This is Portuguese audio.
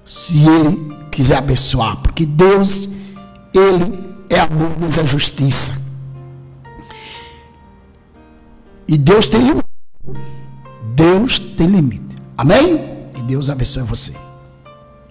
se Ele quiser abençoar, porque Deus, Ele é amor, Deus é justiça. E Deus tem limite. Deus tem limite. Amém? E Deus abençoe você.